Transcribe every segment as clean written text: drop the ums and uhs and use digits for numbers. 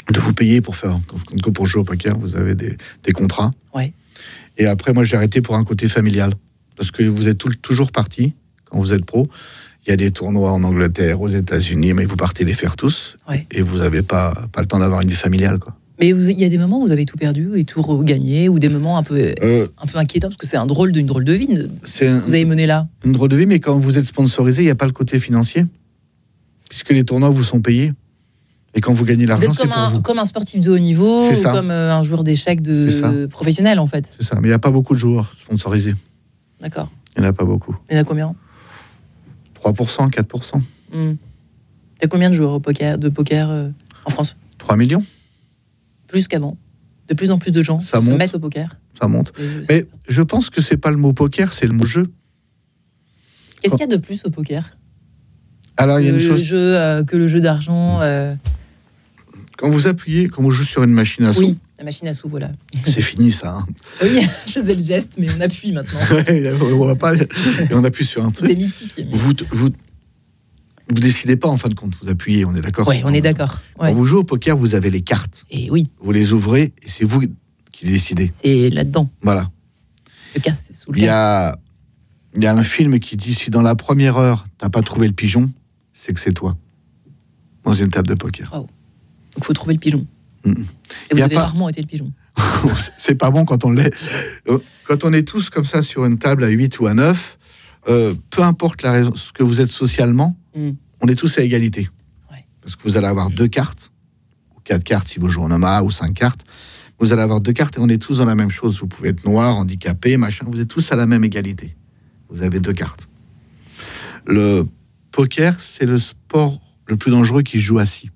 de vous payer pour faire, que pour jouer au poker, vous avez des contrats. Ouais. Et après, moi, j'ai arrêté pour un côté familial. Parce que vous êtes toujours parti, quand vous êtes pro. Il y a des tournois en Angleterre, aux États-Unis, mais vous partez les faire tous. Ouais. Et vous n'avez pas le temps d'avoir une vie familiale, quoi. Mais il y a des moments où vous avez tout perdu et tout regagné, ou des moments un peu inquiétants, parce que c'est une drôle de vie vous avez mené là. Une drôle de vie, mais quand vous êtes sponsorisé, il n'y a pas le côté financier, puisque les tournois vous sont payés. Et quand vous gagnez l'argent, c'est pour vous. Comme un sportif de haut niveau, ou comme un joueur d'échecs professionnel, en fait. C'est ça, mais il n'y a pas beaucoup de joueurs sponsorisés. D'accord. Il n'y en a pas beaucoup. Il y en a combien ? 3%, 4%. Il y a combien de joueurs de poker en France ? 3 millions. Plus qu'avant. De plus en plus de gens se mettent au poker. Ça monte. Mais je pense que c'est pas le mot poker, c'est le mot jeu. Qu'est-ce qu'il y a de plus au poker ? Alors, il y a une chose... que le jeu d'argent. Quand vous appuyez, quand on joue sur une machine à sous. Oui, la machine à sous, voilà. C'est fini, ça. Hein. Oui, je faisais le geste, mais on appuie maintenant. On va pas. Et on appuie sur un truc. C'est mythique. Vous décidez pas en fin de compte, vous appuyez, on est d'accord ? Oui, on est d'accord. Quand vous jouez au poker, vous avez les cartes. Et oui. Vous les ouvrez et c'est vous qui décidez. C'est là-dedans. Voilà. Le casse, c'est sous le casse. Il y a un film qui dit si dans la première heure, t'as pas trouvé le pigeon, c'est que c'est toi. Dans une table de poker. Oh. Donc il faut trouver le pigeon. Et vous avez rarement été le pigeon. C'est pas bon quand on l'est. Quand on est tous comme ça sur une table à 8 ou à 9, peu importe la raison, ce que vous êtes socialement, on est tous à égalité. Ouais. Parce que vous allez avoir 2 cartes, ou 4 cartes si vous jouez en Omaha, ou 5 cartes. Vous allez avoir 2 cartes et on est tous dans la même chose. Vous pouvez être noir, handicapé, machin. Vous êtes tous à la même égalité. Vous avez 2 cartes. Le poker, c'est le sport le plus dangereux qui se joue assis.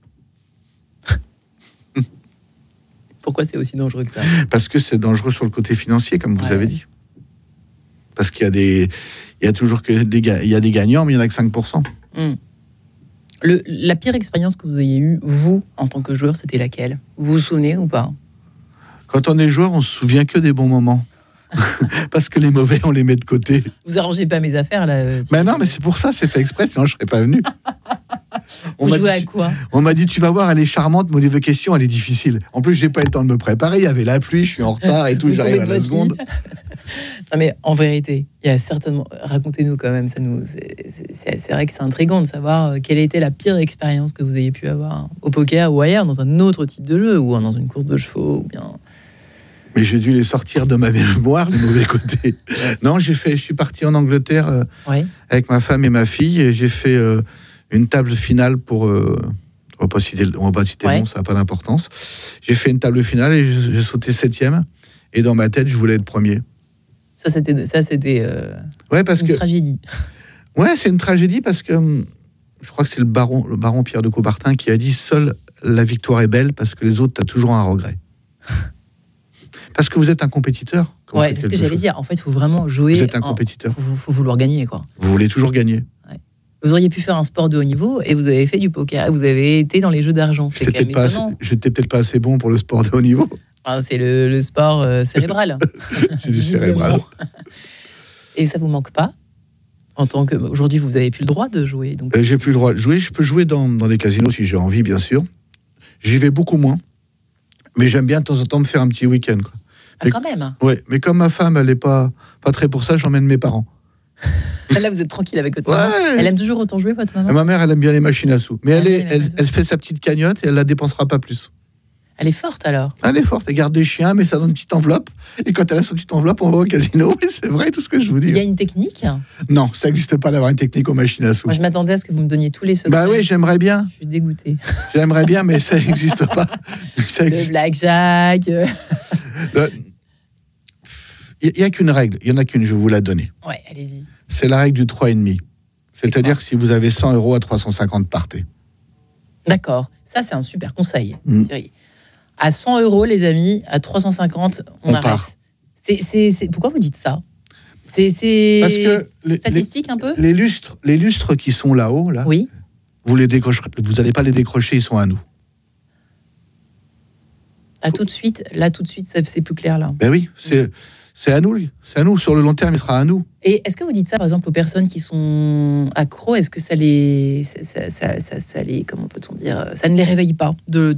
Pourquoi c'est aussi dangereux que ça ? Parce que c'est dangereux sur le côté financier, comme vous avez dit. Parce qu'il y a toujours que des gagnants, mais il n'y en a que 5%. La pire expérience que vous ayez eue, vous, en tant que joueur, c'était laquelle ? Vous vous souvenez ou pas ? Quand on est joueur, on se souvient que des bons moments. Parce que les mauvais, on les met de côté. Vous arrangez pas mes affaires, là. Mais non, mais c'est pour ça, c'est fait exprès, sinon je serais pas venu. Vous jouez à quoi ? On m'a dit, tu vas voir, elle est charmante, mais au niveau question, elle est difficile. En plus, j'ai pas eu le temps de me préparer, il y avait la pluie, je suis en retard et tout, j'arrive à la seconde. Non, mais en vérité, il y a certainement... Racontez-nous quand même, c'est vrai que c'est intriguant de savoir quelle était la pire expérience que vous ayez pu avoir au poker ou ailleurs, dans un autre type de jeu, ou dans une course de chevaux, ou bien... Mais j'ai dû les sortir de ma mémoire, les mauvais côtés. Non, je suis parti en Angleterre avec ma femme et ma fille, et j'ai fait une table finale pour... on va pas citer le nom, ça n'a pas d'importance. J'ai fait une table finale et j'ai sauté 7e, et dans ma tête, je voulais être premier. Ça, c'était une tragédie. Ouais, c'est une tragédie parce que je crois que c'est le baron Pierre de Coubertin qui a dit « Seule la victoire est belle parce que les autres, tu as toujours un regret ». Parce que vous êtes un compétiteur. Ouais, c'est ce que j'allais dire. En fait, il faut vraiment jouer. Vous êtes un compétiteur. Il faut vouloir gagner, quoi. Vous voulez toujours gagner. Ouais. Vous auriez pu faire un sport de haut niveau et vous avez fait du poker. Et vous avez été dans les jeux d'argent. J'étais peut-être pas assez bon pour le sport de haut niveau. Ah, c'est le sport cérébral. C'est du cérébral. Et ça vous manque pas ? Aujourd'hui, vous avez plus le droit de jouer. Donc... J'ai plus le droit de jouer. Je peux jouer dans des casinos si j'ai envie, bien sûr. J'y vais beaucoup moins. Mais j'aime bien de temps en temps me faire un petit week-end, quoi. Ah, quand même. Ouais, mais comme ma femme, elle n'est pas très pour ça, j'emmène mes parents. Là, vous êtes tranquille avec votre maman. Elle aime toujours autant jouer, votre maman ? Ma mère, elle aime bien les machines à sous. Mais elle fait sa petite cagnotte et elle la dépensera pas plus. Elle est forte, alors ? Elle est forte. Elle garde des chiens, mais ça dans une petite enveloppe. Et quand elle a son petite enveloppe, on va au casino. Oui, c'est vrai, tout ce que je vous dis. Il y a une technique ? Non, ça n'existe pas d'avoir une technique aux machines à sous. Moi, je m'attendais à ce que vous me donniez tous les secrets. Bah oui, j'aimerais bien. Je suis dégoûtée. J'aimerais bien, mais ça n'existe pas. Le blackjack. Il n'y a qu'une règle. Il n'y en a qu'une, je vais vous la donner. Ouais, allez-y. C'est la règle du 3,5. C'est-à-dire que si vous avez 100 € à 350, partez. D'accord. Ça, c'est un super conseil. À 100 €, les amis, à 350, on arrête. Part. Pourquoi vous dites ça ? C'est parce que statistique un peu ? Les lustres qui sont là-haut, là, oui. Vous n'allez pas les décrocher, ils sont à nous. Là tout de suite, c'est plus clair là. Ben oui, c'est à nous. C'est à nous. Sur le long terme, il sera à nous. Et est-ce que vous dites ça, par exemple, aux personnes qui sont accros ? Est-ce que ça les comment peut-on dire ? Ça ne les réveille pas de